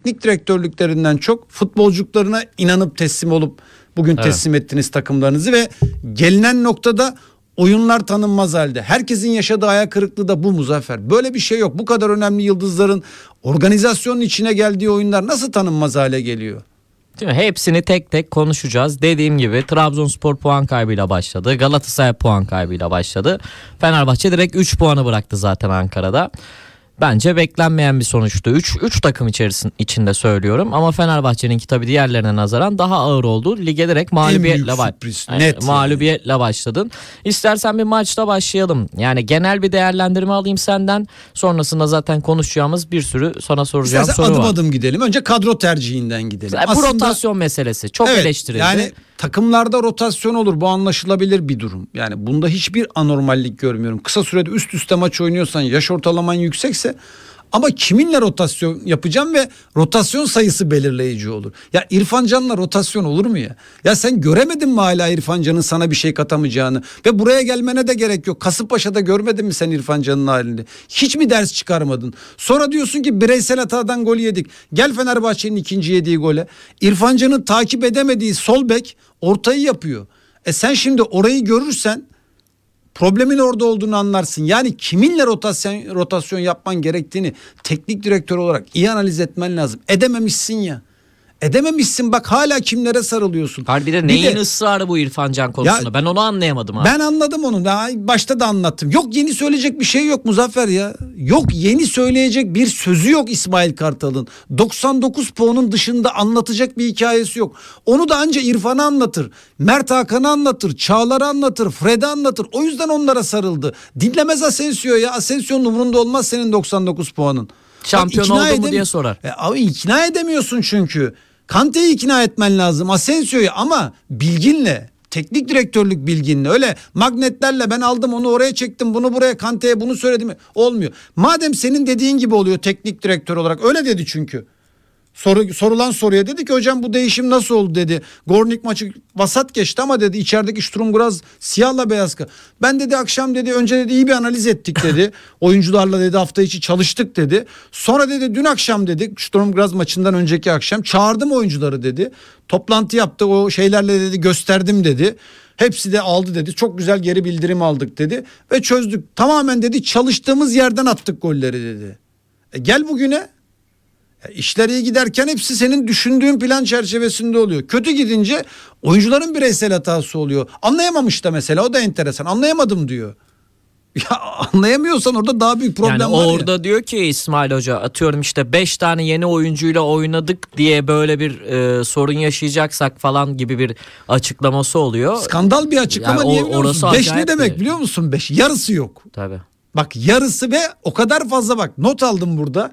teknik direktörlüklerinden çok futbolculuklarına inanıp teslim olup bugün teslim ettiniz takımlarınızı ve gelinen noktada oyunlar tanınmaz halde. Herkesin yaşadığı hayal kırıklığı da bu Muzaffer. Böyle bir şey yok. Bu kadar önemli yıldızların organizasyonun içine geldiği oyunlar nasıl tanınmaz hale geliyor? Değil mi? Hepsini tek tek konuşacağız. Dediğim gibi Trabzonspor puan kaybıyla başladı. Galatasaray puan kaybıyla başladı. Fenerbahçe direkt 3 puanı bıraktı zaten Ankara'da. Bence beklenmeyen bir sonuçtu. 3 takım içinde söylüyorum ama Fenerbahçe'ninki tabii diğerlerine nazaran daha ağır oldu. Lige direkt mağlubiyetle başladın. İstersen bir maçta başlayalım. Yani genel bir değerlendirme alayım senden. Sonrasında zaten konuşacağımız bir sürü sana soracağım İstersen soru var. adım adım gidelim. Önce kadro tercihinden gidelim. Bu rotasyon meselesi çok eleştirildi. Yani takımlarda rotasyon olur, bu anlaşılabilir bir durum. Yani bunda hiçbir anormallik görmüyorum. Kısa sürede üst üste maç oynuyorsan, yaş ortalaman yüksekse, ama kiminle rotasyon yapacağım ve rotasyon sayısı belirleyici olur. Ya İrfan Can'la rotasyon olur mu ya? Ya sen göremedin mi hala İrfan Can'ın sana bir şey katamayacağını? Ve buraya gelmene de gerek yok. Kasımpaşa'da görmedin mi sen İrfan Can'ın halini? Hiç mi ders çıkarmadın? Sonra diyorsun ki bireysel hatadan gol yedik. Gel Fenerbahçe'nin ikinci yediği gole. İrfan Can'ın takip edemediği sol bek ortayı yapıyor. Sen şimdi orayı görürsen problemin orada olduğunu anlarsın. Yani kiminle rotasyon yapman gerektiğini teknik direktör olarak iyi analiz etmen lazım. Edememişsin ya. Edememişsin, bak hala kimlere sarılıyorsun. Harbiden neyin ısrarı bu İrfan Can konusunda? Ya, ben onu anlayamadım abi. Ben anladım onu. Daha başta da anlattım. Yok yeni söyleyecek bir şey yok Muzaffer ya. Yok yeni söyleyecek bir sözü yok İsmail Kartal'ın. 99 puanın dışında anlatacak bir hikayesi yok. Onu da anca İrfan'a anlatır. Mert Hakan'a anlatır. Çağlar'a anlatır. Fred'e anlatır. O yüzden onlara sarıldı. Dinlemez Asensio ya. Asensio'nun umurunda olmaz senin 99 puanın. Şampiyon oldu mu diye sorar. Abi ikna edemiyorsun çünkü. Kante'yi ikna etmen lazım, Asensio'yu, ama bilginle, teknik direktörlük bilginle, öyle magnetlerle ben aldım onu oraya çektim, bunu buraya, Kante'ye bunu söyledim, olmuyor. Madem senin dediğin gibi oluyor teknik direktör olarak, öyle dedi çünkü. Sorulan soruya dedi ki hocam bu değişim nasıl oldu dedi. Gornik maçı vasat geçti ama dedi içerideki Sturm Graz siyahla beyaz. Ben dedi akşam dedi önce dedi iyi bir analiz ettik dedi. Oyuncularla dedi hafta içi çalıştık dedi. Sonra dedi dün akşam dedi Sturm Graz maçından önceki akşam çağırdım oyuncuları dedi. Toplantı yaptı, o şeylerle dedi gösterdim dedi. Hepsi de aldı dedi. Çok güzel geri bildirim aldık dedi. Ve çözdük. Tamamen dedi çalıştığımız yerden attık golleri dedi. Gel bugüne. İşler iyi giderken hepsi senin düşündüğün plan çerçevesinde oluyor. Kötü gidince oyuncuların bireysel hatası oluyor. Anlayamamış da mesela, o da enteresan. Anlayamadım diyor. Ya anlayamıyorsan orada daha büyük problem yani var ya. Orada diyor ki İsmail Hoca, atıyorum işte 5 tane yeni oyuncuyla oynadık diye böyle bir sorun yaşayacaksak falan gibi bir açıklaması oluyor. Skandal bir açıklama, yani niye biliyor musun? 5 ne demek biliyor musun? 5 yarısı yok. Tabii. Bak yarısı ve o kadar fazla, bak not aldım burada.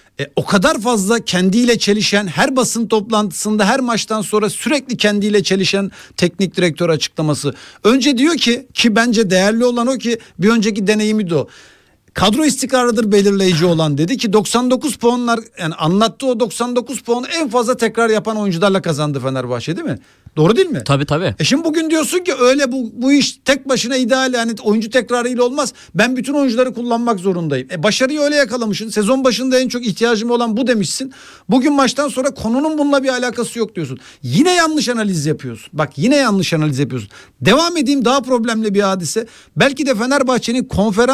O kadar fazla kendiyle çelişen, her basın toplantısında her maçtan sonra sürekli kendiyle çelişen teknik direktör açıklaması. Önce diyor ki bence değerli olan o ki bir önceki deneyimi de o. Kadro istikrarıdır belirleyici olan dedi ki 99 puanlar, yani anlattığı o 99 puanı en fazla tekrar yapan oyuncularla kazandı Fenerbahçe, değil mi? Doğru değil mi? Tabii. Şimdi bugün diyorsun ki öyle bu iş tek başına ideal, yani oyuncu tekrarıyla olmaz. Ben bütün oyuncuları kullanmak zorundayım. Başarıyı öyle yakalamışsın. Sezon başında en çok ihtiyacım olan bu demişsin. Bugün maçtan sonra konunun bununla bir alakası yok diyorsun. Yine yanlış analiz yapıyorsun. Bak yine yanlış analiz yapıyorsun. Devam edeyim, daha problemli bir hadise. Belki de Fenerbahçe'nin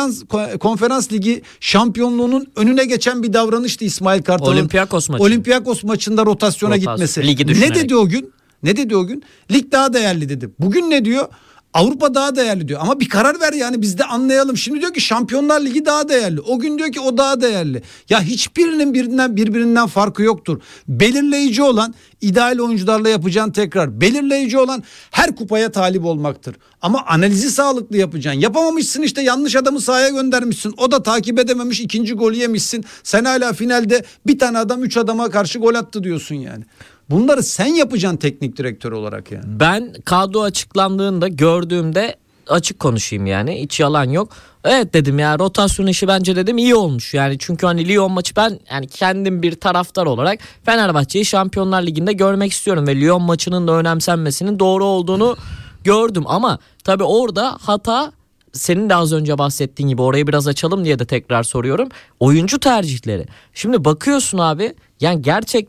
konferans ligi şampiyonluğunun önüne geçen bir davranıştı İsmail Kartal'ın. Olympiakos maçında rotasyona gitmesi. Ne dedi o gün? Ne dedi o gün? Lig daha değerli dedi. Bugün ne diyor? Avrupa daha değerli diyor. Ama bir karar ver yani, biz de anlayalım. Şimdi diyor ki Şampiyonlar Ligi daha değerli. O gün diyor ki o daha değerli. Ya hiçbirinin birbirinden farkı yoktur. Belirleyici olan ideal oyuncularla yapacağın tekrar. Belirleyici olan her kupaya talip olmaktır. Ama analizi sağlıklı yapacaksın. Yapamamışsın işte, yanlış adamı sahaya göndermişsin. O da takip edememiş, ikinci golü yemişsin. Sen hala finalde bir tane adam 3 adama karşı gol attı diyorsun yani. Bunları sen yapacaksın teknik direktör olarak yani. Ben kadro açıklandığında gördüğümde açık konuşayım yani, hiç yalan yok. Evet dedim ya, rotasyon işi bence dedim iyi olmuş. Yani çünkü hani Lyon maçı, ben yani kendim bir taraftar olarak Fenerbahçe'yi Şampiyonlar Ligi'nde görmek istiyorum ve Lyon maçının da önemsenmesinin doğru olduğunu gördüm. Ama tabii orada hata, senin de az önce bahsettiğin gibi, orayı biraz açalım diye de tekrar soruyorum. Oyuncu tercihleri. Şimdi bakıyorsun abi, yani gerçekten